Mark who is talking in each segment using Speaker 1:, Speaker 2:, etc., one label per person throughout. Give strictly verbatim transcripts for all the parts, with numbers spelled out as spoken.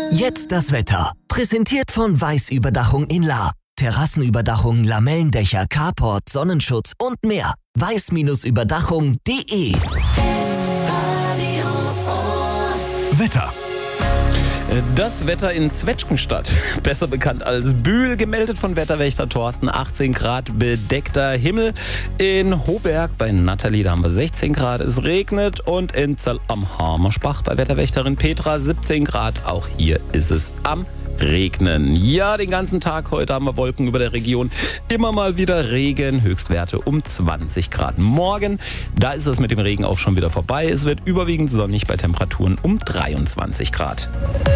Speaker 1: Jetzt das Wetter. Präsentiert von Weiß-Überdachung in Lahr. Terrassenüberdachung, Lamellendächer, Carport, Sonnenschutz und mehr. weiß Überdachung punkt de.
Speaker 2: Wetter.
Speaker 3: Das Wetter in Zwetschgenstadt, besser bekannt als Bühl, gemeldet von Wetterwächter Thorsten, achtzehn Grad, bedeckter Himmel. In Hoberg bei Nathalie, da haben wir sechzehn Grad, es regnet. Und in Zell am Hamerspach bei Wetterwächterin Petra siebzehn Grad, auch hier ist es am Regnen. Ja, den ganzen Tag heute haben wir Wolken über der Region. Immer mal wieder Regen, Höchstwerte um zwanzig Grad. Morgen, da ist es mit dem Regen auch schon wieder vorbei. Es wird überwiegend sonnig bei Temperaturen um dreiundzwanzig Grad.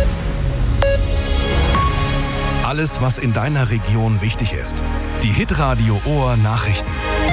Speaker 2: Alles, was in deiner Region wichtig ist. Die Hitradio Ohr Nachrichten.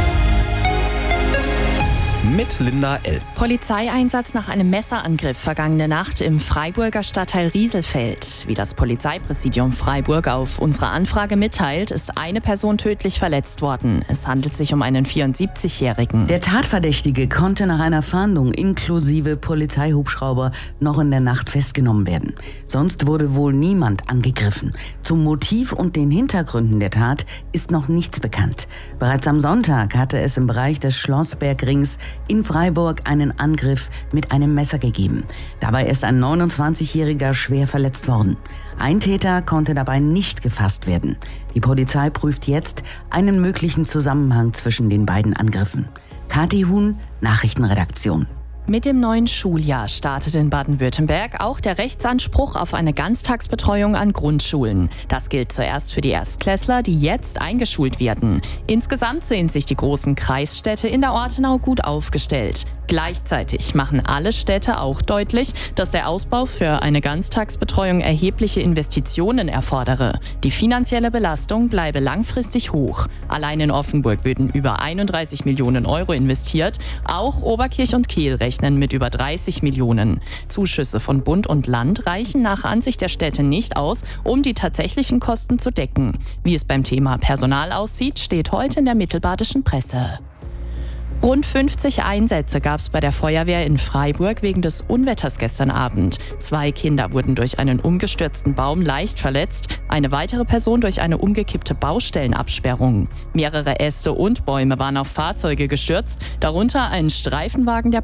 Speaker 3: Mit Linda L.
Speaker 4: Polizeieinsatz nach einem Messerangriff vergangene Nacht im Freiburger Stadtteil Rieselfeld. Wie das Polizeipräsidium Freiburg auf unsere Anfrage mitteilt, ist eine Person tödlich verletzt worden. Es handelt sich um einen vierundsiebzigjährigen.
Speaker 5: Der Tatverdächtige konnte nach einer Fahndung inklusive Polizeihubschrauber noch in der Nacht festgenommen werden. Sonst wurde wohl niemand angegriffen. Zum Motiv und den Hintergründen der Tat ist noch nichts bekannt. Bereits am Sonntag hatte es im Bereich des Schlossbergrings in Freiburg einen Angriff mit einem Messer gegeben. Dabei ist ein neunundzwanzigjähriger schwer verletzt worden. Ein Täter konnte dabei nicht gefasst werden. Die Polizei prüft jetzt einen möglichen Zusammenhang zwischen den beiden Angriffen. Kathi Huhn, Nachrichtenredaktion.
Speaker 4: Mit dem neuen Schuljahr startet in Baden-Württemberg auch der Rechtsanspruch auf eine Ganztagsbetreuung an Grundschulen. Das gilt zuerst für die Erstklässler, die jetzt eingeschult werden. Insgesamt sehen sich die großen Kreisstädte in der Ortenau gut aufgestellt. Gleichzeitig machen alle Städte auch deutlich, dass der Ausbau für eine Ganztagsbetreuung erhebliche Investitionen erfordere. Die finanzielle Belastung bleibe langfristig hoch. Allein in Offenburg würden über einunddreißig Millionen Euro investiert. Auch Oberkirch und Kehl rechnen mit über dreißig Millionen. Zuschüsse von Bund und Land reichen nach Ansicht der Städte nicht aus, um die tatsächlichen Kosten zu decken. Wie es beim Thema Personal aussieht, steht heute in der Mittelbadischen Presse. Rund fünfzig Einsätze gab es bei der Feuerwehr in Freiburg wegen des Unwetters gestern Abend. Zwei Kinder wurden durch einen umgestürzten Baum leicht verletzt, eine weitere Person durch eine umgekippte Baustellenabsperrung. Mehrere Äste und Bäume waren auf Fahrzeuge gestürzt, darunter ein Streifenwagen der